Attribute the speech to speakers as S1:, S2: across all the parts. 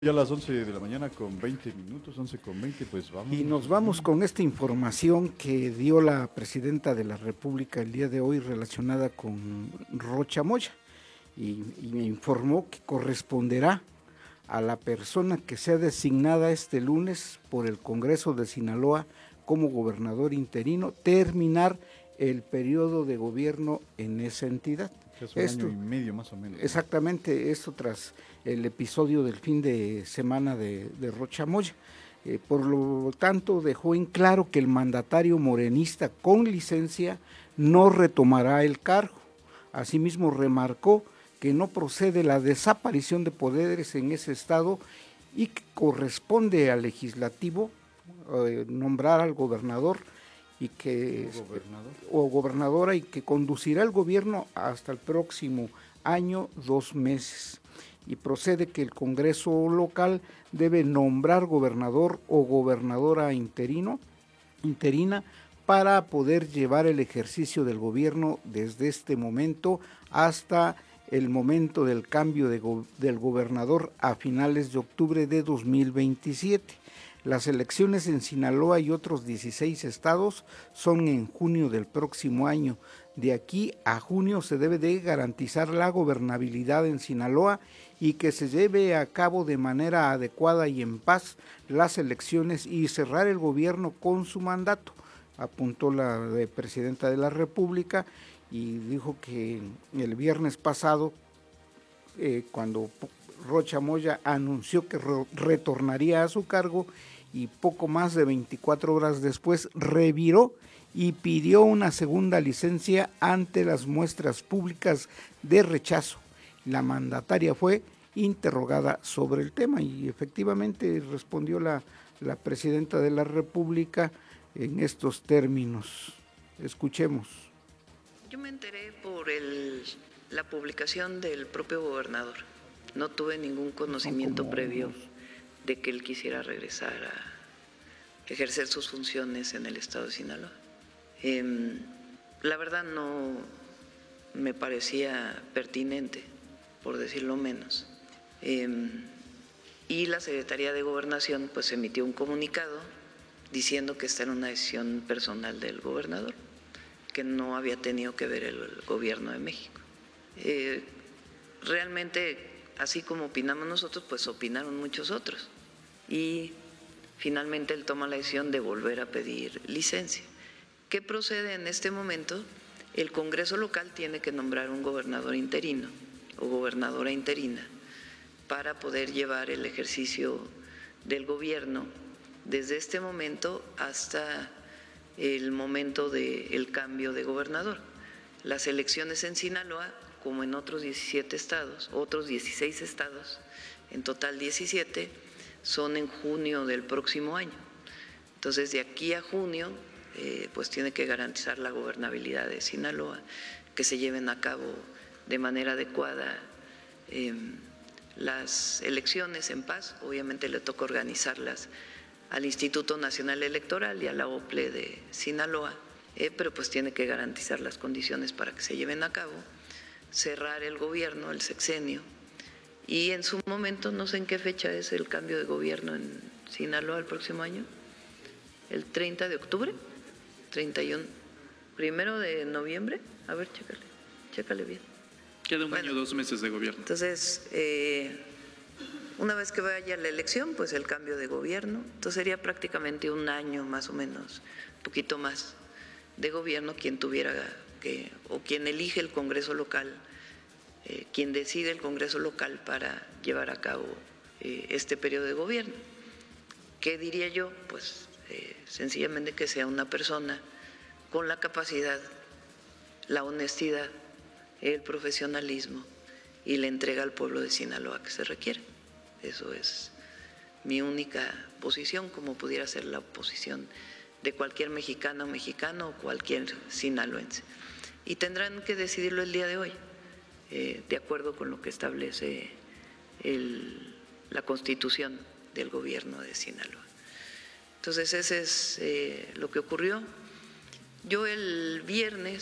S1: Ya a las 11 de la mañana con 20 minutos, 11 con 20, pues vamos.
S2: Y nos vamos con esta información que dio la presidenta de la República el día de hoy relacionada con Rocha Moya. Y me informó que corresponderá a la persona que sea designada este lunes por el Congreso de Sinaloa como gobernador interino terminar el periodo de gobierno en esa entidad.
S1: Es un año y medio más o menos.
S2: Exactamente, esto tras el episodio del fin de semana de Rocha Moya. Por lo tanto, dejó en claro que el mandatario morenista con licencia no retomará el cargo. Asimismo, remarcó que no procede la desaparición de poderes en ese estado y que corresponde al legislativo nombrar al gobernador y que o gobernadora y que conducirá el gobierno hasta el próximo año 2 meses. Y procede que el Congreso local debe nombrar gobernador o gobernadora interina para poder llevar el ejercicio del gobierno desde este momento hasta el momento del cambio del gobernador a finales de octubre de 2027. Las elecciones en Sinaloa y otros 16 estados son en junio del próximo año. De aquí a junio se debe de garantizar la gobernabilidad en Sinaloa y que se lleve a cabo de manera adecuada y en paz las elecciones y cerrar el gobierno con su mandato, apuntó la presidenta de la República, y dijo que el viernes pasado, cuando Rocha Moya anunció que retornaría a su cargo, y poco más de 24 horas después reviró y pidió una segunda licencia ante las muestras públicas de rechazo. La mandataria fue interrogada sobre el tema y efectivamente respondió la presidenta de la República en estos términos. Escuchemos.
S3: Yo me enteré por la publicación del propio gobernador. No tuve ningún conocimiento previo de que él quisiera regresar a ejercer sus funciones en el estado de Sinaloa. La verdad no me parecía pertinente, por decirlo menos. Y la Secretaría de Gobernación pues emitió un comunicado diciendo que esta era una decisión personal del gobernador, que no había tenido que ver el gobierno de México. Realmente, así como opinamos nosotros, pues opinaron muchos otros. Y finalmente él toma la decisión de volver a pedir licencia. ¿Qué procede en este momento? El Congreso local tiene que nombrar un gobernador interino o gobernadora interina para poder llevar el ejercicio del gobierno desde este momento hasta el momento del cambio de gobernador. Las elecciones en Sinaloa, como en otros 17 estados, otros 16 estados, en total 17, son en junio del próximo año. Entonces, de aquí a junio, pues tiene que garantizar la gobernabilidad de Sinaloa, que se lleven a cabo de manera adecuada las elecciones en paz. Obviamente le toca organizarlas al Instituto Nacional Electoral y a la OPLE de Sinaloa, pero pues tiene que garantizar las condiciones para que se lleven a cabo, cerrar el gobierno, el sexenio, y en su momento, no sé en qué fecha es el cambio de gobierno en Sinaloa el próximo año, el 30 de octubre, 31, 1 de noviembre, a ver, chécale bien.
S4: Queda un año, 2 meses de gobierno.
S3: Entonces, una vez que vaya la elección, pues el cambio de gobierno, entonces sería prácticamente un año más o menos, un poquito más de gobierno, quien tuviera que, o quien elige el Congreso local, quien decide el Congreso local para llevar a cabo este periodo de gobierno. ¿Qué diría yo? Pues sencillamente que sea una persona con la capacidad, la honestidad, el profesionalismo y la entrega al pueblo de Sinaloa que se requiere. Eso es mi única posición, como pudiera ser la posición de cualquier mexicana o mexicano o cualquier sinaloense. Y tendrán que decidirlo el día de hoy, de acuerdo con lo que establece la Constitución del gobierno de Sinaloa. Entonces, ese es lo que ocurrió. Yo el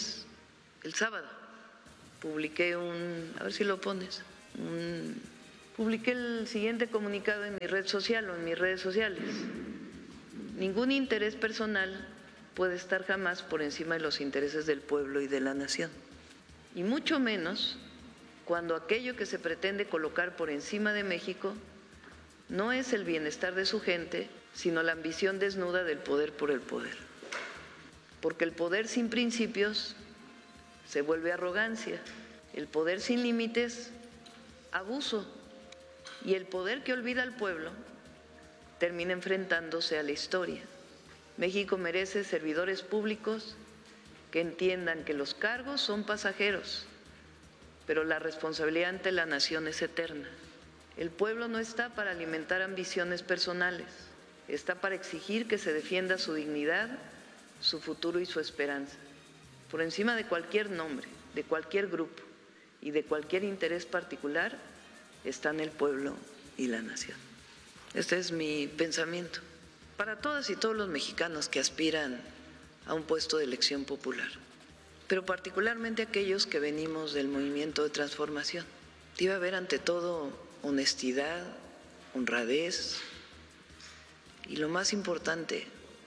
S3: sábado, publiqué a ver si lo pones, publiqué el siguiente comunicado en mi red social o en mis redes sociales. Ningún interés personal puede estar jamás por encima de los intereses del pueblo y de la nación, y mucho menos cuando aquello que se pretende colocar por encima de México no es el bienestar de su gente, sino la ambición desnuda del poder por el poder. Porque el poder sin principios se vuelve arrogancia, el poder sin límites, abuso, y el poder que olvida al pueblo termina enfrentándose a la historia. México merece servidores públicos que entiendan que los cargos son pasajeros, pero la responsabilidad ante la nación es eterna. El pueblo no está para alimentar ambiciones personales, está para exigir que se defienda su dignidad, su futuro y su esperanza. Por encima de cualquier nombre, de cualquier grupo y de cualquier interés particular, están el pueblo y la nación. Este es mi pensamiento para todas y todos los mexicanos que aspiran a un puesto de elección popular, pero particularmente aquellos que venimos del movimiento de transformación. Debe haber ante todo honestidad, honradez y, lo más importante,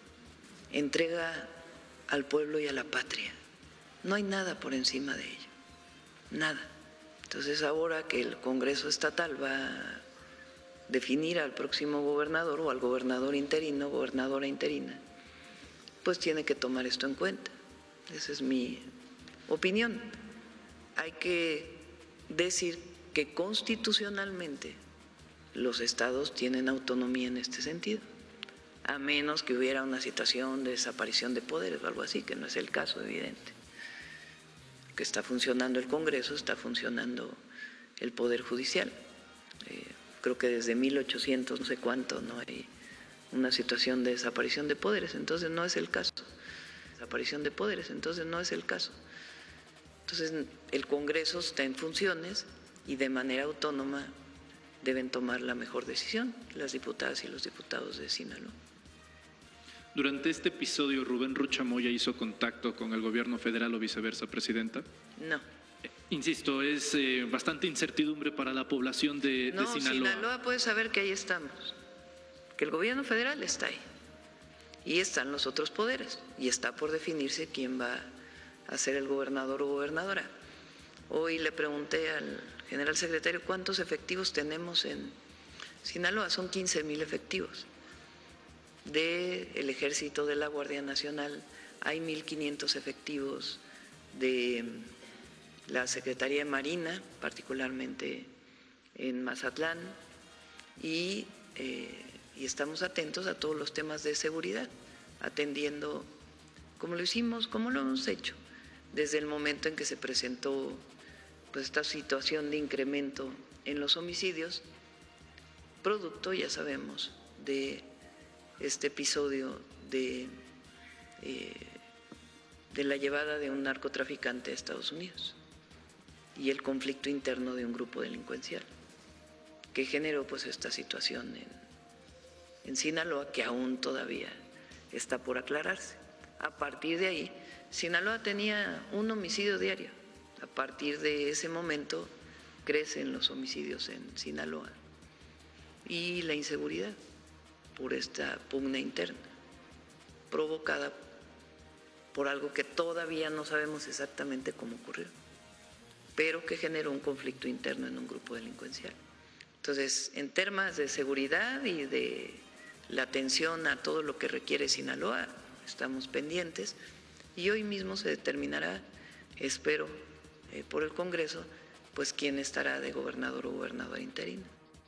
S3: entrega al pueblo y a la patria. No hay nada por encima de ello, nada. Entonces, ahora que el Congreso Estatal va a definir al próximo gobernador o al gobernador interino, gobernadora interina, pues tiene que tomar esto en cuenta. Esa es mi opinión. Hay que decir que constitucionalmente los estados tienen autonomía en este sentido, a menos que hubiera una situación de desaparición de poderes o algo así, que no es el caso evidente. Que está funcionando el Congreso, está funcionando el Poder Judicial. Creo que desde 1800, no sé cuánto, no hay una situación de desaparición de poderes, entonces no es el caso. Desaparición de poderes, entonces no es el caso. Entonces el Congreso está en funciones y de manera autónoma deben tomar la mejor decisión las diputadas y los diputados de Sinaloa.
S4: Durante este episodio, ¿Rubén Rocha Moya hizo contacto con el gobierno federal o viceversa, presidenta?
S3: No.
S4: Insisto, es bastante incertidumbre para la población de Sinaloa.
S3: Sinaloa puede saber que ahí estamos, que el gobierno federal está ahí y están los otros poderes y está por definirse quién va a ser el gobernador o gobernadora. Hoy le pregunté al general secretario cuántos efectivos tenemos en Sinaloa. Son 15,000 efectivos. Del Ejército, de la Guardia Nacional, hay 1,500 efectivos de la Secretaría de Marina, particularmente en Mazatlán, y estamos atentos a todos los temas de seguridad, atendiendo como lo hicimos, como lo hemos hecho, desde el momento en que se presentó pues esta situación de incremento en los homicidios, producto, ya sabemos, de este episodio de la llevada de un narcotraficante a Estados Unidos y el conflicto interno de un grupo delincuencial que generó pues esta situación en Sinaloa, que aún todavía está por aclararse. A partir de ahí, Sinaloa tenía un homicidio diario. A partir de ese momento crecen los homicidios en Sinaloa y la inseguridad por esta pugna interna provocada por algo que todavía no sabemos exactamente cómo ocurrió, pero que generó un conflicto interno en un grupo delincuencial. Entonces, en temas de seguridad y de la atención a todo lo que requiere Sinaloa, estamos pendientes y hoy mismo se determinará, espero, por el Congreso, pues quién estará de gobernador o gobernadora interina.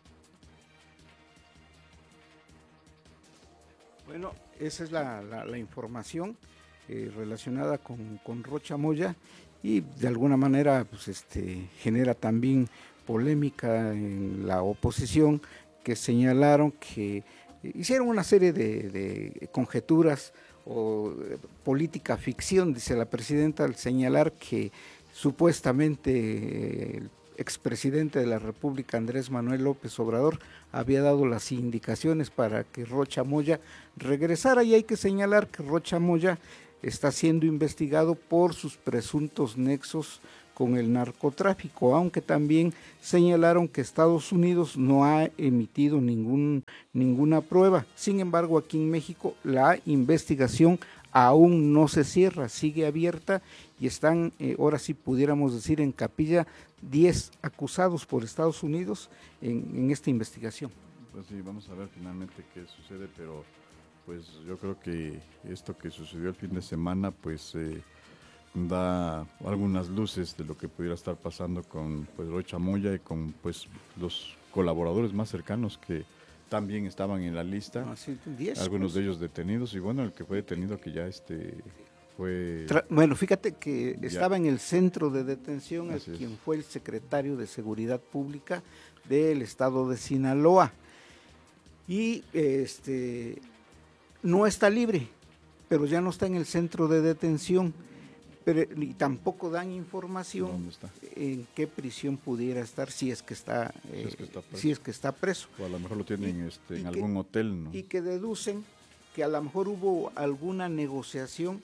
S2: Bueno, esa es la información relacionada con Rocha Moya y de alguna manera pues genera también polémica en la oposición, que señalaron que hicieron una serie de conjeturas o política ficción, dice la presidenta, al señalar que supuestamente el expresidente de la República, Andrés Manuel López Obrador, había dado las indicaciones para que Rocha Moya regresara, y hay que señalar que Rocha Moya está siendo investigado por sus presuntos nexos con el narcotráfico, aunque también señalaron que Estados Unidos no ha emitido ninguna prueba. Sin embargo, aquí en México la investigación aún no se cierra, sigue abierta y están, ahora sí pudiéramos decir, en capilla 10 acusados por Estados Unidos en esta investigación.
S1: Pues sí, vamos a ver finalmente qué sucede, pero pues yo creo que esto que sucedió el fin de semana pues da algunas luces de lo que pudiera estar pasando con pues Roy Chamoya y con pues los colaboradores más cercanos que también estaban en la lista,
S2: sí, 10,
S1: algunos
S2: pues.
S1: de ellos detenidos, y bueno, el que fue detenido que ya fue...
S2: Bueno, fíjate que estaba en el centro de detención quien fue el secretario de Seguridad Pública del estado de Sinaloa, y no está libre, pero ya no está en el centro de detención, y tampoco dan información en qué prisión pudiera estar, si es que está preso.
S1: O a lo mejor lo tienen en algún hotel, ¿no?
S2: Y que deducen que a lo mejor hubo alguna negociación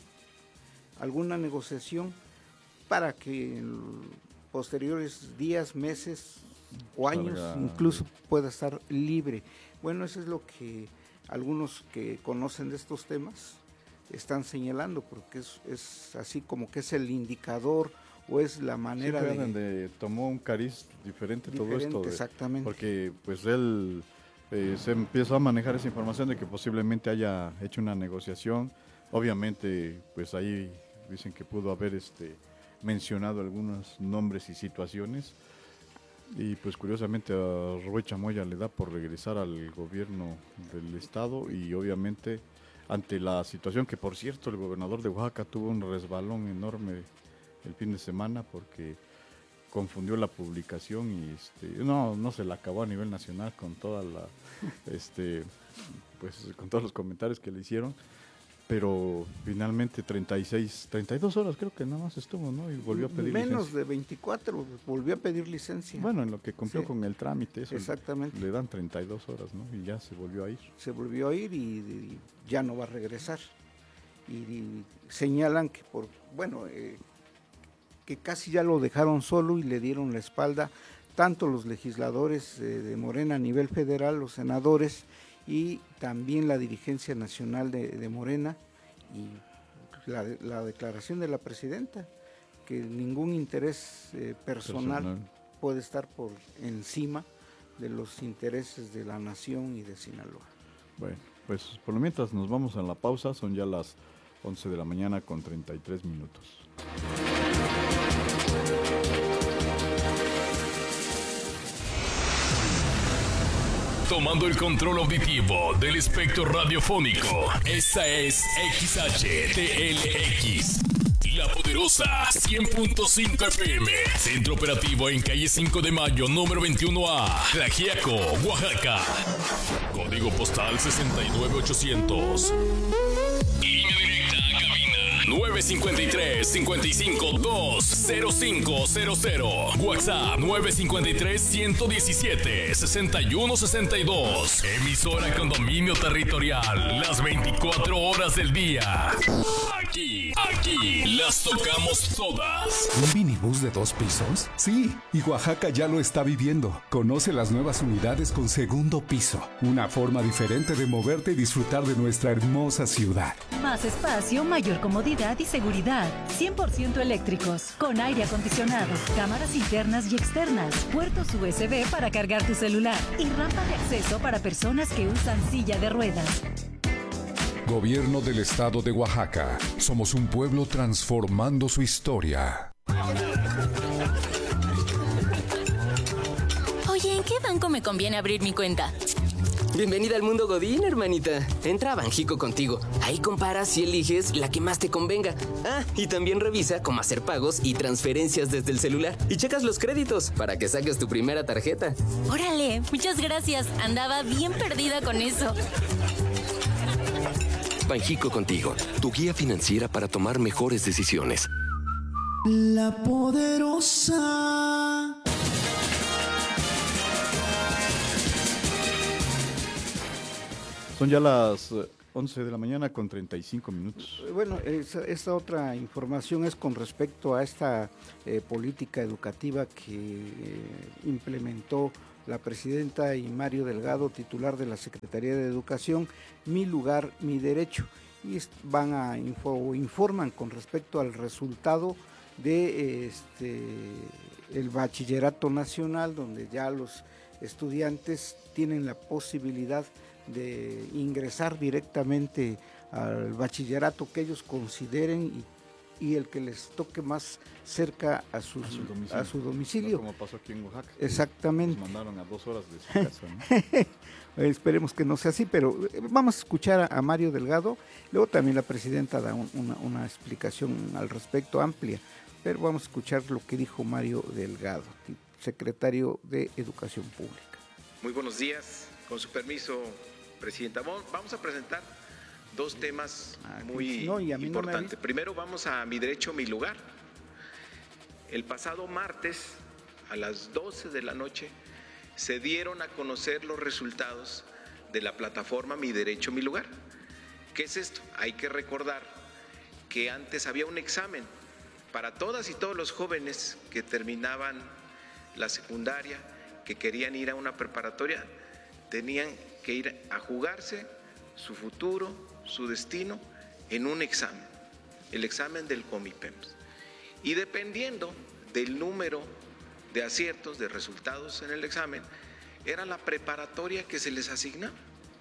S2: para que en posteriores días, meses o años incluso pueda estar libre. Bueno, eso es lo que algunos que conocen de estos temas están señalando, porque es así como que es el indicador o es la manera
S1: donde tomó un cariz diferente todo esto.
S2: Exactamente.
S1: Porque pues él se empezó a manejar esa información de que posiblemente haya hecho una negociación. Obviamente, pues ahí dicen que pudo haber mencionado algunos nombres y situaciones. Y pues curiosamente a Roy Chamoya le da por regresar al gobierno del estado, y obviamente ante la situación que, por cierto, el gobernador de Oaxaca tuvo un resbalón enorme el fin de semana porque confundió la publicación y no se la acabó a nivel nacional con toda la pues con todos los comentarios que le hicieron, pero finalmente 32 horas creo que nada más estuvo, ¿no? Y volvió a pedir
S2: menos
S1: licencia.
S2: De 24, volvió a pedir licencia.
S1: Bueno, en lo que cumplió con el trámite, eso
S2: exactamente.
S1: Le dan 32 horas, ¿no? Y ya se volvió a ir.
S2: Se volvió a ir y ya no va a regresar. Y señalan que que casi ya lo dejaron solo y le dieron la espalda tanto los legisladores de Morena a nivel federal, los senadores, y también la dirigencia nacional de Morena, y la declaración de la presidenta, que ningún interés personal puede estar por encima de los intereses de la nación y de Sinaloa.
S1: Bueno, pues por lo mientras nos vamos a la pausa, son ya las 11 de la mañana con 33 minutos.
S5: Tomando el control auditivo del espectro radiofónico, esta es XHTLX, La Poderosa 100.5 FM, centro operativo en calle 5 de Mayo, número 21A, Tlaxiaco, Oaxaca, código postal 69800. Línea directa a cabina 953-55-20500. WhatsApp 953-117-6162. Emisora con dominio territorial las 24 horas del día. Aquí las tocamos todas.
S6: ¿Un minibús de 2 pisos? Sí, y Oaxaca ya lo está viviendo. Conoce las nuevas unidades con segundo piso. Una forma diferente de moverte y disfrutar de nuestra hermosa ciudad.
S7: Más espacio, mayor comodidad y seguridad. 100% eléctricos, con aire acondicionado, cámaras internas y externas, puertos USB para cargar tu celular y rampa de acceso para personas que usan silla de ruedas.
S8: Gobierno del Estado de Oaxaca. Somos un pueblo transformando su historia.
S9: Oye, ¿en qué banco me conviene abrir mi cuenta?
S10: Bienvenida al mundo Godín, hermanita. Entra a Banjico Contigo. Ahí comparas y eliges la que más te convenga. Ah, y también revisa cómo hacer pagos y transferencias desde el celular. Y checas los créditos para que saques tu primera tarjeta.
S9: Órale, muchas gracias. Andaba bien perdida con eso.
S11: Banjico Contigo, tu guía financiera para tomar mejores decisiones.
S12: La Poderosa.
S1: Son ya las 11 de la mañana con 35 minutos.
S2: Bueno, esta otra información es con respecto a esta política educativa que implementó la presidenta y Mario Delgado, titular de la Secretaría de Educación, Mi Lugar, Mi Derecho. Y van a informan con respecto al resultado de el bachillerato nacional, donde ya los estudiantes tienen la posibilidad de ingresar directamente al bachillerato que ellos consideren y el que les toque más cerca a su domicilio.
S1: No como pasó aquí en Oaxaca.
S2: Exactamente.
S1: Nos mandaron a 2 horas de su casa, ¿no?
S2: Esperemos que no sea así, pero vamos a escuchar a Mario Delgado. Luego también la presidenta da una explicación al respecto amplia, pero vamos a escuchar lo que dijo Mario Delgado, secretario de Educación Pública.
S13: Muy buenos días, con su permiso, presidenta. Vamos a presentar 2 temas muy importantes. Primero vamos a Mi Derecho, Mi Lugar. El pasado martes a las 12 de la noche se dieron a conocer los resultados de la plataforma Mi Derecho, Mi Lugar. ¿Qué es esto? Hay que recordar que antes había un examen para todas y todos los jóvenes que terminaban la secundaria, que querían ir a una preparatoria, tenían que ir a jugarse su futuro, su destino, en un examen, el examen del Comipems. Y dependiendo del número de aciertos, de resultados en el examen, era la preparatoria que se les asignaba.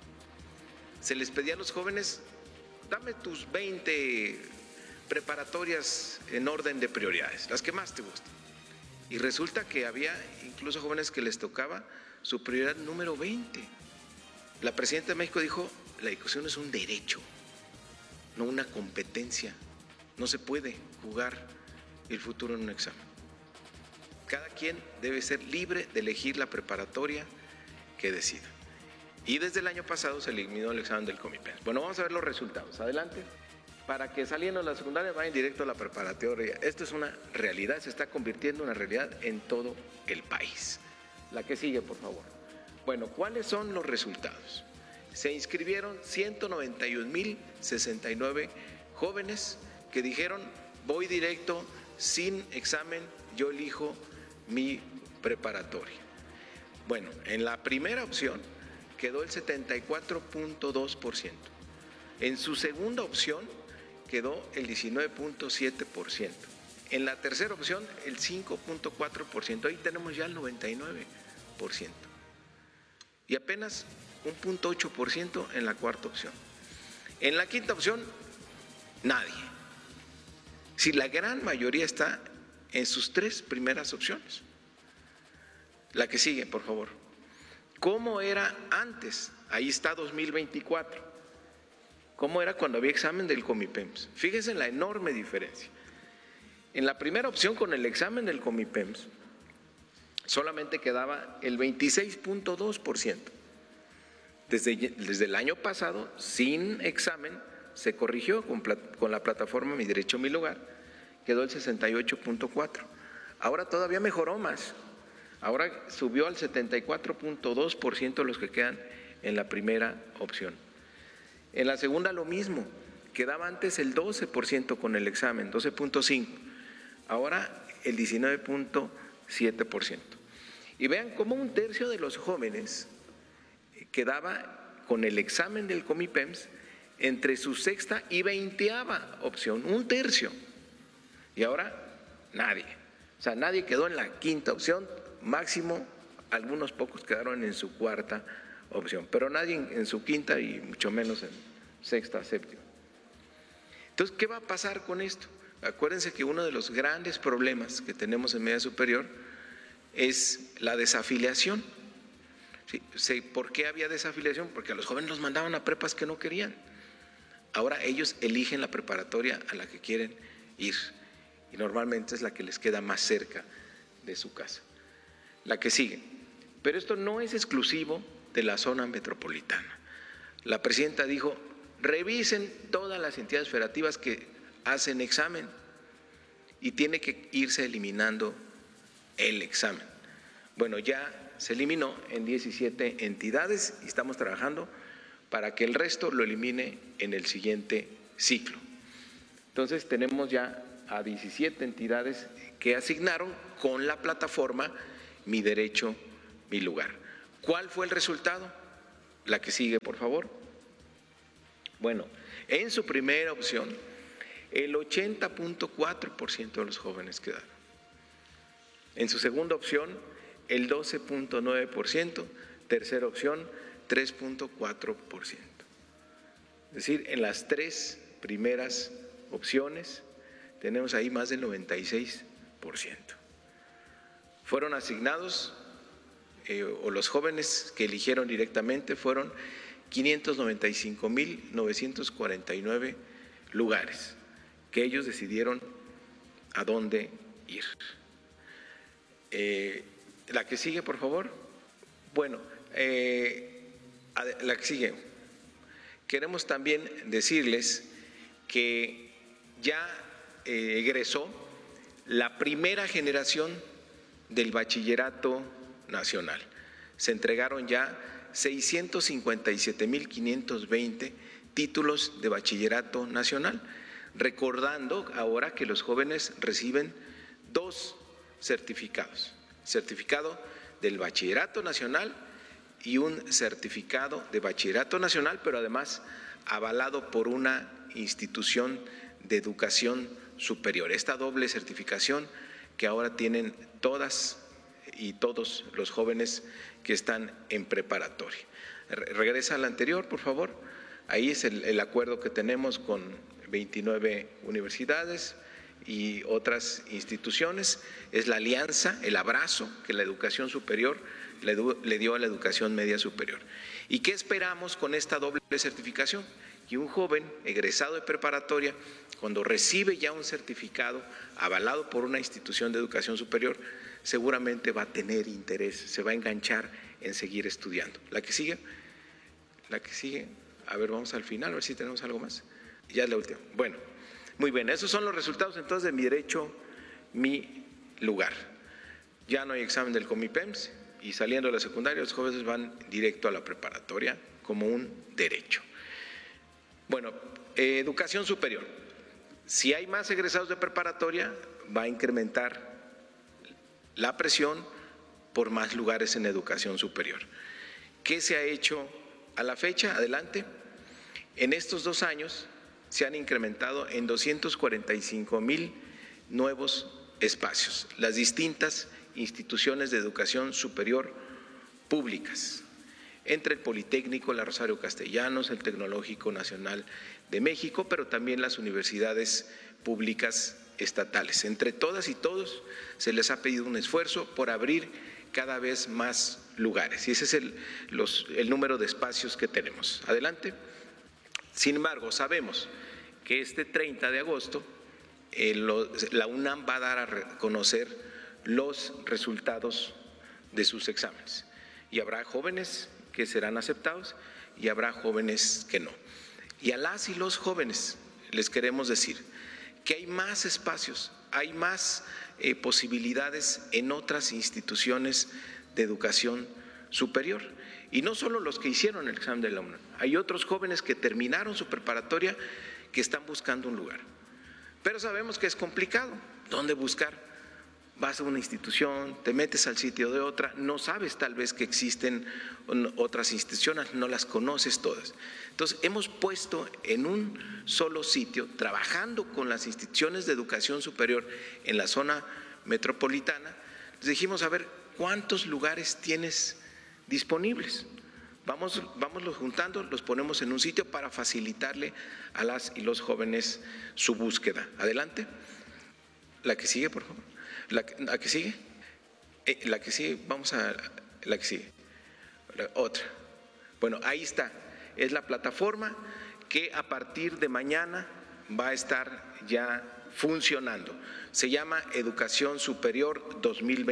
S13: Se les pedía a los jóvenes, dame tus 20 preparatorias en orden de prioridades, las que más te gusten. Y resulta que había incluso jóvenes que les tocaba su prioridad número 20. La presidenta de México dijo, la educación es un derecho, no una competencia. No se puede jugar el futuro en un examen. Cada quien debe ser libre de elegir la preparatoria que decida. Y desde el año pasado se eliminó el examen del Comipems. Bueno, vamos a ver los resultados. Adelante. Para que saliendo de la secundaria vayan directo a la preparatoria. Esto es una realidad, se está convirtiendo en una realidad en todo el país. La que sigue, por favor. Bueno, ¿cuáles son los resultados? Se inscribieron 191,069 jóvenes que dijeron, voy directo, sin examen, yo elijo mi preparatoria. Bueno, en la primera opción quedó el 74.2%. En su segunda opción quedó el 19.7%. En la tercera opción, el 5.4%. Ahí tenemos ya el 99%. Y apenas un 0.8% en la cuarta opción. En la quinta opción, nadie. Si la gran mayoría está en sus 3 primeras opciones. La que sigue, por favor. ¿Cómo era antes? Ahí está 2024. ¿Cómo era cuando había examen del Comipems? Fíjense en la enorme diferencia. En la primera opción con el examen del Comipems solamente quedaba el 26.2%. Desde el año pasado, sin examen, se corrigió con la plataforma Mi Derecho, Mi Lugar, quedó el 68.4%. Ahora todavía mejoró más. Ahora subió al 74.2% los que quedan en la primera opción. En la segunda lo mismo, quedaba antes el 12% con el examen, 12.5%, ahora el 19.7%. Y vean cómo 1/3 de los jóvenes quedaba con el examen del Comipems entre su sexta y 20ª opción, 1/3. Y ahora nadie, o sea, nadie quedó en la quinta opción, máximo algunos pocos quedaron en su cuarta opción, pero nadie en su quinta y mucho menos en sexta, séptima. Entonces, ¿qué va a pasar con esto? Acuérdense que uno de los grandes problemas que tenemos en media superior es la desafiliación. ¿Sí? ¿Por qué había desafiliación? Porque a los jóvenes los mandaban a prepas que no querían. Ahora ellos eligen la preparatoria a la que quieren ir y normalmente es la que les queda más cerca de su casa. La que sigue. Pero esto no es exclusivo de la zona metropolitana. La presidenta dijo, revisen todas las entidades federativas que hacen examen y tiene que irse eliminando el examen. Bueno, ya se eliminó en 17 entidades y estamos trabajando para que el resto lo elimine en el siguiente ciclo. Entonces tenemos ya a 17 entidades que asignaron con la plataforma Mi Derecho, Mi Lugar. ¿Cuál fue el resultado? La que sigue, por favor. Bueno, en su primera opción, el 80.4% de los jóvenes quedaron. En su segunda opción, el 12.9%. Tercera opción, 3.4%. Es decir, en las tres primeras opciones tenemos ahí más del 96%. Fueron asignados, o los jóvenes que eligieron directamente fueron 595.949 lugares que ellos decidieron a dónde ir. La que sigue, por favor. Bueno, la que sigue. Queremos también decirles que ya egresó la primera generación del bachillerato nacional. Se entregaron ya 657.520 títulos de bachillerato nacional, recordando ahora que los jóvenes reciben 2 certificados, certificado del bachillerato nacional y un certificado de bachillerato nacional, pero además avalado por una institución de educación superior. Esta doble certificación que ahora tienen todas y todos los jóvenes que están en preparatoria. Regresa al anterior, por favor. Ahí es el acuerdo que tenemos con 29 universidades y otras instituciones. Es la alianza, el abrazo que la educación superior le dio a la educación media superior. ¿Y qué esperamos con esta doble certificación? Que un joven egresado de preparatoria, cuando recibe ya un certificado avalado por una institución de educación superior, seguramente va a tener interés, se va a enganchar en seguir estudiando. La que sigue, a ver, vamos al final, a ver si tenemos algo más. Ya es la última. Bueno, muy bien, esos son los resultados entonces de Mi Derecho, Mi Lugar. Ya no hay examen del Comipems y saliendo de la secundaria los jóvenes van directo a la preparatoria como un derecho. Bueno, educación superior. Si hay más egresados de preparatoria, va a incrementar la presión por más lugares en educación superior. ¿Qué se ha hecho a la fecha? Adelante. En estos 2 años se han incrementado en 245,000 nuevos espacios, las distintas instituciones de educación superior públicas, entre el Politécnico, la Rosario Castellanos, el Tecnológico Nacional de México, pero también las universidades públicas estatales. Entre todas y todos se les ha pedido un esfuerzo por abrir cada vez más lugares y ese es el número de espacios que tenemos. Adelante. Sin embargo, sabemos que este 30 de agosto la UNAM va a dar a conocer los resultados de sus exámenes y habrá jóvenes que serán aceptados y habrá jóvenes que no. Y a las y los jóvenes les queremos decir que hay más espacios, hay más posibilidades en otras instituciones de educación superior. Y no solo los que hicieron el examen de la UNAM, hay otros jóvenes que terminaron su preparatoria que están buscando un lugar. Pero sabemos que es complicado. ¿Dónde buscar? Vas a una institución, te metes al sitio de otra, no sabes tal vez que existen otras instituciones, no las conoces todas. Entonces, hemos puesto en un solo sitio, trabajando con las instituciones de educación superior en la zona metropolitana, les dijimos, a ver, ¿cuántos lugares tienes disponibles? Vámoslos juntando, los ponemos en un sitio para facilitarle a las y los jóvenes su búsqueda. Adelante. La que sigue, por favor. La que sigue. La que sigue, vamos a la que sigue. Otra. Bueno, ahí está. Es la plataforma que a partir de mañana va a estar ya funcionando. Se llama Educación Superior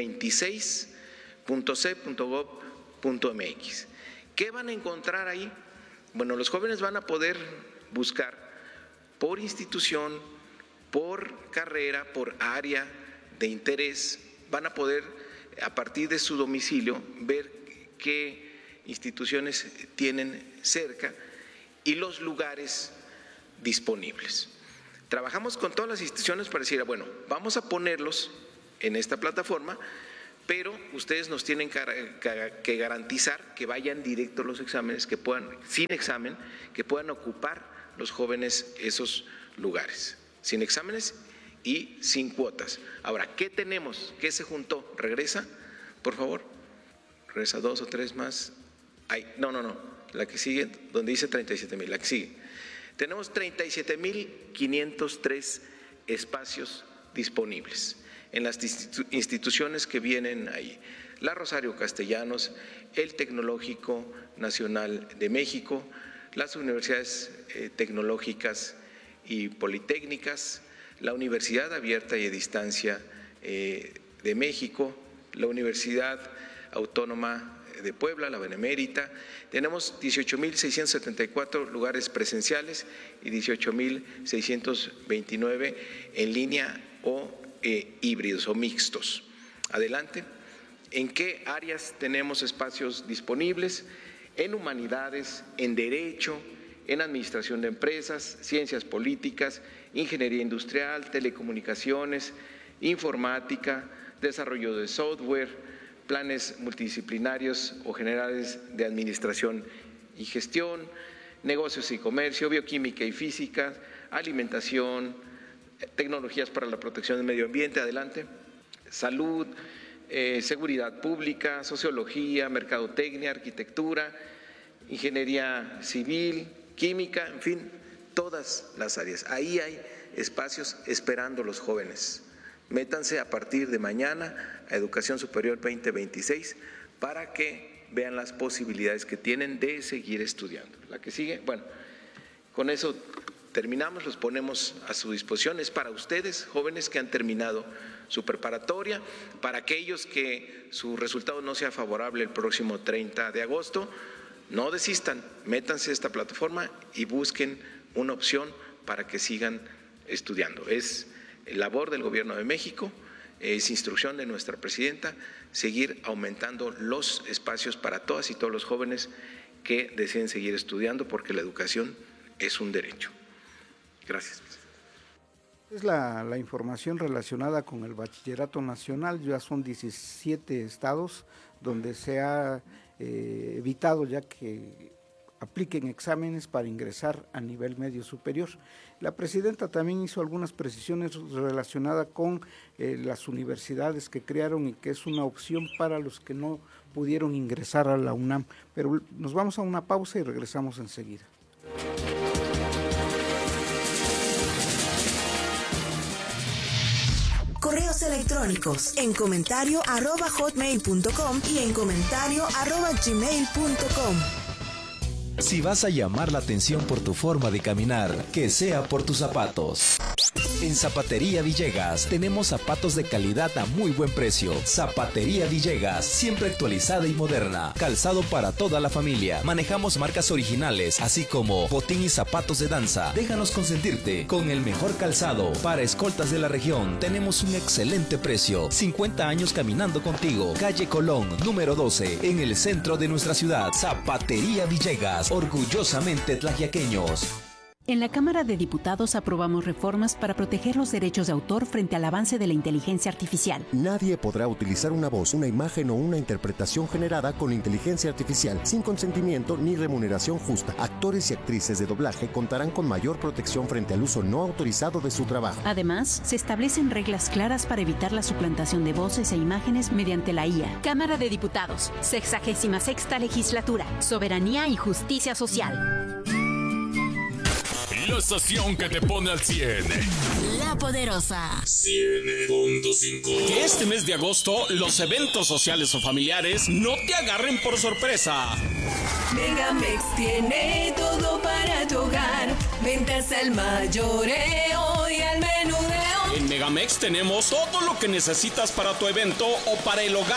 S13: 2026.c.gov.mx. ¿Qué van a encontrar ahí? Bueno, los jóvenes van a poder buscar por institución, por carrera, por área de interés, van a poder a partir de su domicilio ver qué instituciones tienen cerca y los lugares disponibles. Trabajamos con todas las instituciones para decir, bueno, vamos a ponerlos en esta plataforma, pero ustedes nos tienen que garantizar que vayan directo los exámenes, que puedan, sin examen, que puedan ocupar los jóvenes esos lugares, sin exámenes y sin cuotas. Ahora, ¿qué tenemos? ¿Qué se juntó? ¿Regresa, por favor? Regresa 2 o 3 más. Ay, no, la que sigue, donde dice 37,000, la que sigue. Tenemos 37,503 espacios disponibles en las instituciones que vienen ahí. La Rosario Castellanos, el Tecnológico Nacional de México, las universidades tecnológicas y politécnicas, la Universidad Abierta y a Distancia de México, la Universidad Autónoma de Puebla, la Benemérita. Tenemos 18,674 lugares presenciales y 18,629 en línea o híbridos o mixtos. Adelante. ¿En qué áreas tenemos espacios disponibles? En humanidades, en derecho, en administración de empresas, ciencias políticas, ingeniería industrial, telecomunicaciones, informática, desarrollo de software, planes multidisciplinarios o generales de administración y gestión, negocios y comercio, bioquímica y física, alimentación, tecnologías para la protección del medio ambiente, adelante, salud, seguridad pública, sociología, mercadotecnia, arquitectura, ingeniería civil, química, en fin, todas las áreas. Ahí hay espacios esperando los jóvenes. Métanse a partir de mañana a Educación Superior 2026 para que vean las posibilidades que tienen de seguir estudiando. La que sigue, bueno, con eso terminamos, los ponemos a su disposición. Es para ustedes, jóvenes que han terminado su preparatoria, para aquellos que su resultado no sea favorable el próximo 30 de agosto, no desistan, métanse a esta plataforma y busquen una opción para que sigan estudiando. Es labor del Gobierno de México, es instrucción de nuestra presidenta seguir aumentando los espacios para todas y todos los jóvenes que deseen seguir estudiando, porque la educación es un derecho. Gracias.
S2: Es la información relacionada con el bachillerato nacional. Ya son 17 estados donde se ha evitado ya que apliquen exámenes para ingresar a nivel medio superior. La presidenta también hizo algunas precisiones relacionadas con las universidades que crearon y que es una opción para los que no pudieron ingresar a la UNAM. Pero nos vamos a una pausa y regresamos enseguida.
S14: Correos electrónicos en comentario@hotmail.com y en comentario@gmail.com.
S15: Si vas a llamar la atención por tu forma de caminar, que sea por tus zapatos. En Zapatería Villegas tenemos zapatos de calidad a muy buen precio. Zapatería Villegas, siempre actualizada y moderna. Calzado para toda la familia. Manejamos marcas originales, así como botín y zapatos de danza. Déjanos consentirte con el mejor calzado. Para escoltas de la región, tenemos un excelente precio. 50 años caminando contigo. Calle Colón, número 12, en el centro de nuestra ciudad. Zapatería Villegas, orgullosamente tlaxiaqueños.
S7: En la Cámara de Diputados aprobamos reformas para proteger los derechos de autor frente al avance de la inteligencia artificial.
S16: Nadie podrá utilizar una voz, una imagen o una interpretación generada con inteligencia artificial sin consentimiento ni remuneración justa. Actores y actrices de doblaje contarán con mayor protección frente al uso no autorizado de su trabajo.
S7: Además, se establecen reglas claras para evitar la suplantación de voces e imágenes mediante la IA. Cámara de Diputados, 66ª Legislatura, Soberanía y Justicia Social.
S5: La estación que te pone al 100.
S9: La Poderosa
S5: 100.5.
S17: Que este mes de agosto los eventos sociales o familiares no te agarren por sorpresa.
S18: Megamex tiene todo para tu hogar. Ventas al mayoreo y al menudeo.
S17: En Megamex tenemos todo lo que necesitas para tu evento o para el hogar.